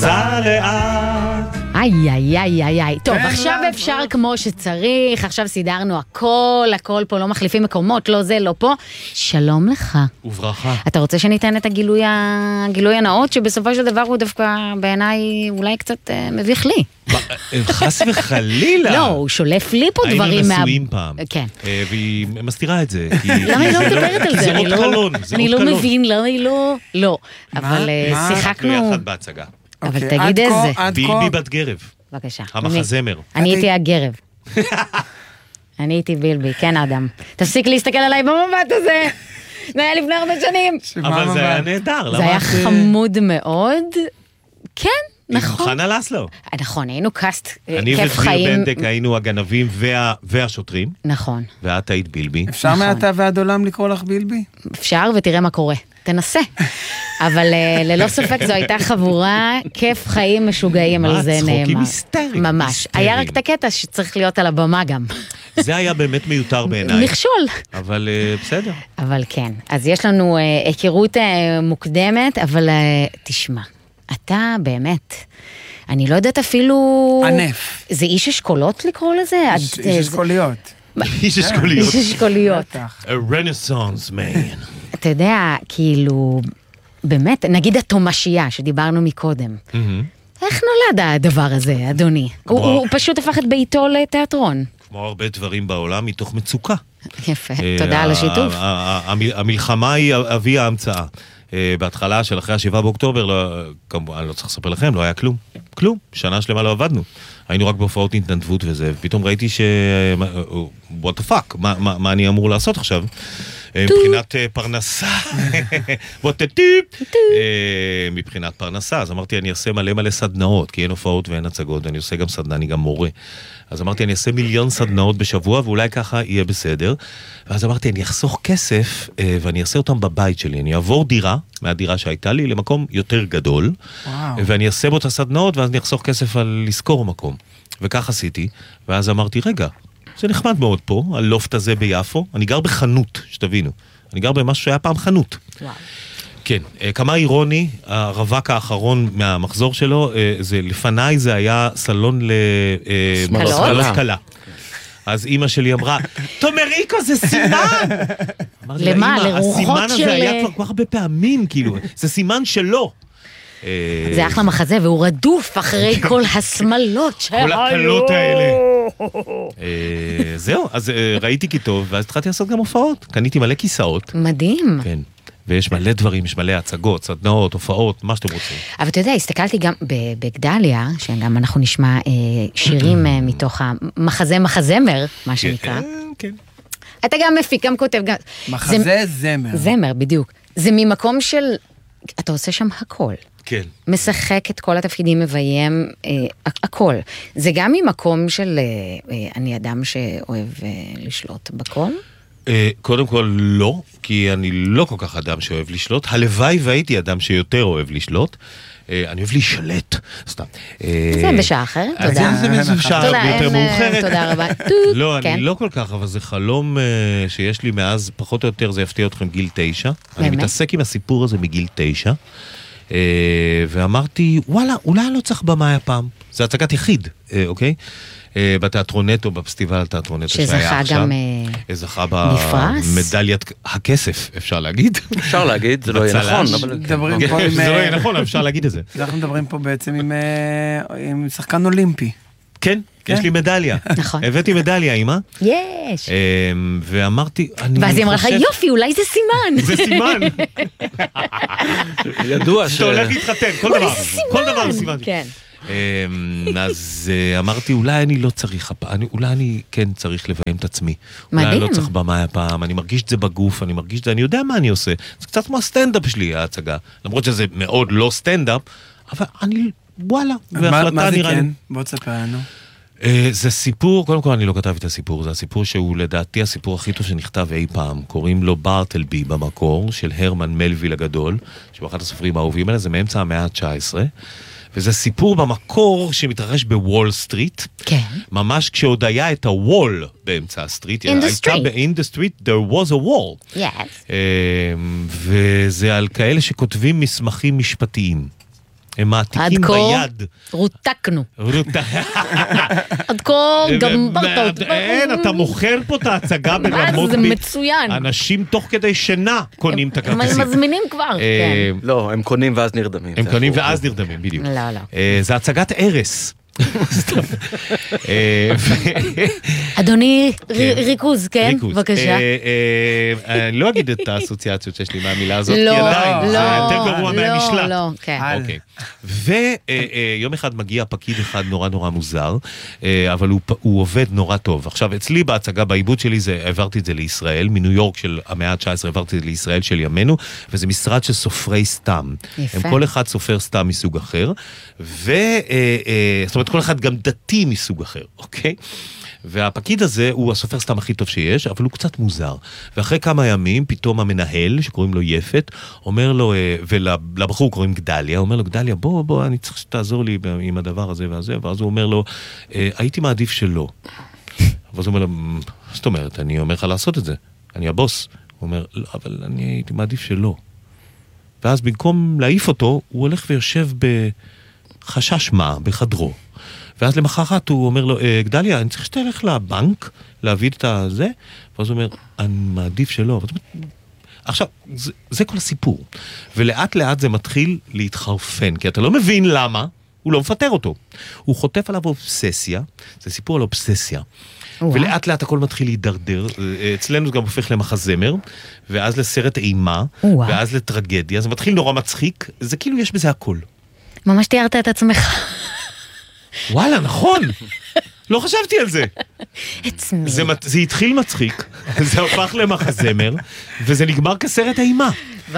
סע לאט. איי. טוב, עכשיו אפשר כמו שצריך, עכשיו סידרנו הכל פה, לא מחליפים מקומות, לא זה, לא פה. שלום לך. וברכה. אתה רוצה שניתן את הגילוי הנאות, שבסופו של דבר הוא דווקא בעיניי אולי קצת מביך לי. חס וחלילה. לא, הוא שולף לי פה דברים. היינו נשואים פעם. כן. והיא מסתירה את זה. למה היא לא מדברת על זה? זה עוד קלון. אני לא מבין, למה היא לא... לא. אבל שיחקנו... אנחנו יחד בהצגה. אבל תגיד איזה. בילבי בת גרב. בבקשה. המחזמר. אני הייתי הגרב. אני הייתי בילבי, כן אדם. תפסיק להסתכל עליי במבט הזה. זה היה לפני הרבה שנים. אבל זה היה נהדר. זה היה חמוד מאוד. כן, נכון. חנה לסלו. נכון, היינו קאסט, כיף חיים. אני ודביר בנדק היינו הגנבים והשוטרים. נכון. ואת היית בילבי. אפשר מעתה ועד עולם לקרוא לך בילבי? אפשר, ותראה מה קורה. תנסה. אבל ללא ספק זו הייתה חבורה, כיף חיים משוגעים, על זה נאמר. צחוקים היסטריים. ממש. היה רק את הקטע שצריך להיות על הבמה גם. זה היה באמת מיותר בעיניי. מכשול. אבל בסדר. אבל כן. אז יש לנו היכרות מוקדמת, אבל תשמע, אתה באמת, אני לא יודעת אפילו... ענף. זה איש אשכולות לקרוא לזה? איש אשכוליות. איש אשכוליות. איש אשכוליות. A renaissance man. אתה יודע, כאילו, באמת, נגיד התומשייה שדיברנו מקודם. איך נולד הדבר הזה, אדוני? הוא פשוט הפך את ביתו לתיאטרון. כמו הרבה דברים בעולם, מתוך מצוקה. יפה, תודה על השיתוף. המלחמה היא אבי ההמצאה. בהתחלה של אחרי 7 באוקטובר, כמובן, אני לא צריך לספר לכם, לא היה כלום. כלום, שנה שלמה לא עבדנו. היינו רק בהופעות התנדבות וזה, ופתאום ראיתי what the fuck, מה אני אמור לעשות עכשיו? מבחינת פרנסה, what the tip, מבחינת פרנסה, אז אמרתי, אני אעשה מלא סדנאות, כי אין הופעות ואין הצגות, ואני עושה גם סדנה, אני גם מורה. אז אמרתי, אני אעשה 1,000,000 סדנאות בשבוע, ואולי ככה יהיה בסדר. ואז אמרתי, אני אחסוך כסף, ואני אעשה אותם בבית שלי. אני אעבור דירה, מהדירה שהייתה לי, למקום יותר גדול, ואני אעשה בו את הסדנאות, ואז אני אחסוך כסף על לזכור מקום. וכך עשיתי, ואז אמרתי, רגע, זה נחמד מאוד פה, הלופט הזה ביפו, אני גר בחנות, שתבינו. אני גר במשהו שהיה פעם חנות. וואו. כן, כמה אירוני, הרווק האחרון מהמחזור שלו, לפניי זה היה סלון למשכלות קלה. אז אמא שלי אמרה, תומריקו זה סימן! למה? לרוחות של... הסימן הזה היה כבר כל כך הרבה פעמים, כאילו, זה סימן שלו. זה אחלה מחזה, והוא רדוף אחרי כל השמלות שהיו. כל הקלות האלה. זהו, אז ראיתי כי טוב, ואז התחלתי לעשות גם הופעות. קניתי מלא כיסאות. מדהים. כן. ויש מלא דברים, יש מלא הצגות, סדנאות, הופעות, מה שאתם רוצים. אבל אתה יודע, הסתכלתי גם בגדליה, שגם אנחנו נשמע שירים מתוך מחזמר, מה שנקרא. כן. אתה גם מפיק, גם כותב. מחזה זמר. זמר, בדיוק. זה ממקום של... אתה עושה שם הכל. כן. משחק את כל התפקידים, מביים הכל. זה גם ממקום של... אני אדם שאוהב לשלוט בכל? קודם כל לא, כי אני לא כל כך אדם שאוהב לשלוט. הלוואי והייתי אדם שיותר אוהב לשלוט. אני אוהב להישלט, סתם. זה בשעה אחרת, תודה. זה בשעה יותר מאוחרת. תודה רבה. לא, אני לא כל כך, אבל זה חלום שיש לי מאז, פחות או יותר, זה יפתיע אתכם גיל 9. אני מתעסק עם הסיפור הזה מגיל 9. ואמרתי, וואלה, אולי אני לא צריך במה הפעם. זה הצגת יחיד, אוקיי? בתיאטרונטו, בפסטיבל תיאטרונטו שהיה עכשיו. שזכה גם במדליית הכסף, אפשר להגיד. אפשר להגיד, זה לא יהיה נכון. זה לא יהיה נכון, אפשר להגיד את זה. אנחנו מדברים פה בעצם עם שחקן אולימפי. כן, יש לי מדליה. נכון. הבאתי מדליה, אמא. יש. ואמרתי, ואז היא אמרה לך, יופי, אולי זה סימן. זה סימן. ידוע שאתה הולך להתחתן, כל דבר סימן. כן. אז אמרתי, אולי אני לא צריך, אולי אני כן צריך לביים את עצמי. מדהים. אולי אני לא צריך במה הפעם, אני מרגיש את זה בגוף, אני מרגיש את זה, אני יודע מה אני עושה. זה קצת כמו הסטנדאפ שלי, ההצגה. למרות שזה מאוד לא סטנדאפ, אבל אני, וואלה. מה זה כן? בוא תספר לנו. זה סיפור, קודם כל אני לא כתב את הסיפור, זה הסיפור שהוא לדעתי הסיפור הכי טוב שנכתב אי פעם. קוראים לו ברטלבי במקור, של הרמן מלוויל הגדול, שהוא אחד הסופרים האהובים האלה, זה מאמצע המאה ה-19. וזה סיפור במקור שמתרחש בוול סטריט. כן. ממש כשעוד היה את הוול באמצע הסטריט. In the street. In the street there was a wall. Yes. וזה על כאלה שכותבים מסמכים משפטיים. הם מעתיקים ביד. רותקנו. עד כה גמרת. אין, אתה מוכר פה את ההצגה ברמות. זה מצוין. אנשים תוך כדי שינה קונים את הכרטיסים. הם מזמינים כבר. לא, הם קונים ואז נרדמים. הם קונים ואז נרדמים, בדיוק. לא, לא. זה הצגת ערס. אדוני, ריכוז, כן? בבקשה. אני לא אגיד את האסוציאציות שיש לי מהמילה הזאת, כי לא, עדיין, זה יותר גרוע מהמשלט. לא, כן. אוקיי. ויום אחד מגיע פקיד אחד נורא נורא מוזר, אבל הוא עובד נורא טוב. עכשיו, אצלי בהצגה, בעיבוד שלי, העברתי את זה לישראל, מניו יורק של המאה ה-19, העברתי את זה לישראל של ימינו, וזה משרד של סופרי סתם. יפה. הם כל אחד סופר סתם מסוג אחר, זאת אומרת, כל אחד גם דתי מסוג אחר, אוקיי? והפקיד הזה הוא הסופר סתם הכי טוב שיש, אבל הוא קצת מוזר. ואחרי כמה ימים, פתאום המנהל, שקוראים לו יפת, אומר לו, ולבחור קוראים גדליה, אומר לו, גדליה, בוא, אני צריך שתעזור לי עם הדבר הזה והזה, ואז הוא אומר לו, הייתי מעדיף שלא. ואז הוא אומר לו, זאת אומרת, אני אומר לך לעשות את זה, אני הבוס. הוא אומר, לא, אבל אני הייתי מעדיף שלא. ואז במקום להעיף אותו, הוא הולך ויושב בחשש מה, בחדרו. ואז למחרת הוא אומר לו, גדליה, אני צריך שתלך לבנק, להביא את זה, ואז הוא אומר, אני מעדיף שלא. עכשיו, זה כל הסיפור. ולאט לאט זה מתחיל להתחרפן, כי אתה לא מבין למה, הוא לא מפטר אותו. הוא חוטף עליו אובססיה, זה סיפור על אובססיה. ולאט לאט הכל מתחיל להידרדר, אצלנו זה גם הופך למחזמר, ואז לסרט אימה, ואז לטרגדיה, זה מתחיל נורא מצחיק, זה כאילו יש בזה הכל. ממש תיארת את עצמך. וואלה, נכון. לא חשבתי על זה. זה התחיל מצחיק, זה הפך למחזמר, וזה נגמר כסרט אימה.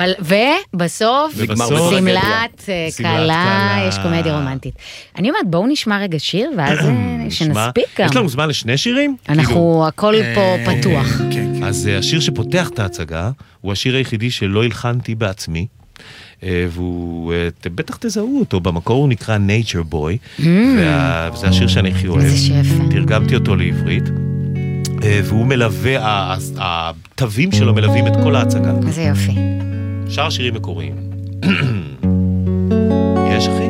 ובסוף, סמלת קלה, יש קומדיה רומנטית. אני אומרת, בואו נשמע רגע שיר, ואז שנספיק גם. יש לנו זמן לשני שירים? אנחנו, הכל פה פתוח. אז השיר שפותח את ההצגה, הוא השיר היחידי שלא הלחנתי בעצמי, והוא, בטח תזהו אותו, במקור הוא נקרא Nature Boy, וזה השיר שאני הכי אוהב. תרגמתי אותו לעברית, והוא מלווה, התווים שלו מלווים את כל ההצגה. זה יופי. שאר שירים מקוריים. יש אחי?